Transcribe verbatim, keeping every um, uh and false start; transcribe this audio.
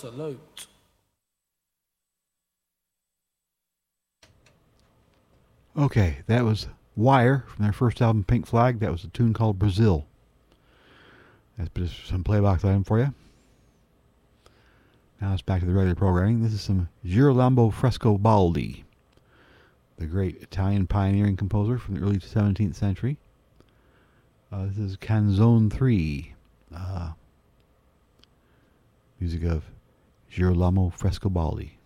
Salute. Okay, that was Wire from their first album, Pink Flag. That was a tune called Brazil. That's just some playbox item for you. Now it's back to the regular programming. This is some Girolamo Frescobaldi, the great Italian pioneering composer from the early seventeenth century. Uh, this is Canzone three, uh, music of Girolamo Frescobaldi.